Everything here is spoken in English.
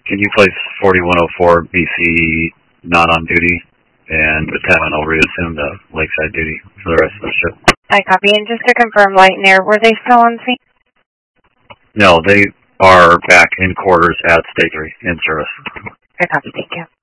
Can you place 4104 BC not on duty, and Battalion will reassume the lakeside duty for the rest of the ship? I copy. And just to confirm, Light and Air, were they still on scene? No, they are back in quarters at State 3 in service. I copy. Thank you.